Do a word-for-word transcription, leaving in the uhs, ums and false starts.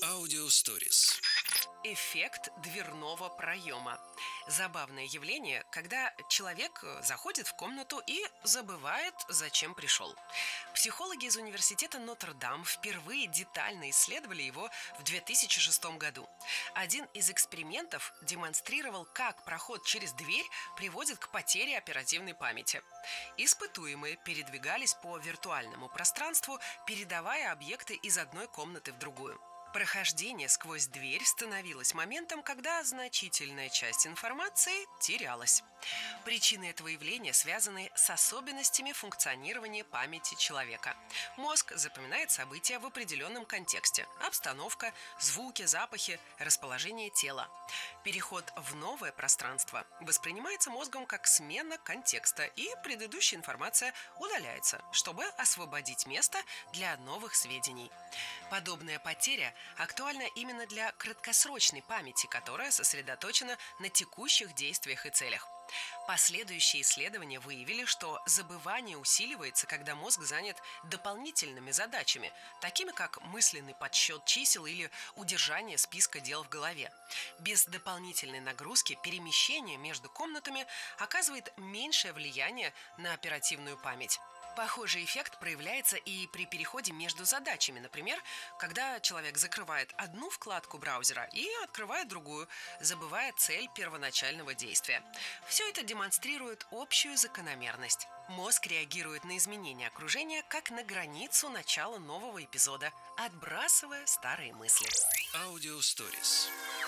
Аудио Stories. Эффект дверного проема. Забавное явление, когда человек э, заходит в комнату и забывает, зачем пришел. Психологи из университета Нотр-Дам впервые детально исследовали его в две тысячи шестом году. Один из экспериментов демонстрировал, как проход через дверь приводит к потере оперативной памяти. Испытуемые передвигались по виртуальному пространству, передавая объекты из одной комнаты в другую. Прохождение сквозь дверь становилось моментом, когда значительная часть информации терялась. Причины этого явления связаны с особенностями функционирования памяти человека. Мозг запоминает события в определенном контексте: обстановка, звуки, запахи, расположение тела. Переход в новое пространство воспринимается мозгом как смена контекста, и предыдущая информация удаляется, чтобы освободить место для новых сведений. Подобная потеря актуальна именно для краткосрочной памяти, которая сосредоточена на текущих действиях и целях. Последующие исследования выявили, что забывание усиливается, когда мозг занят дополнительными задачами, такими как мысленный подсчет чисел или удержание списка дел в голове. Без дополнительной нагрузки перемещение между комнатами оказывает меньшее влияние на оперативную память. Похожий эффект проявляется и при переходе между задачами. Например, когда человек закрывает одну вкладку браузера и открывает другую, забывая цель первоначального действия. Все это демонстрирует общую закономерность. Мозг реагирует на изменения окружения как на границу начала нового эпизода, отбрасывая старые мысли. Аудио Stories.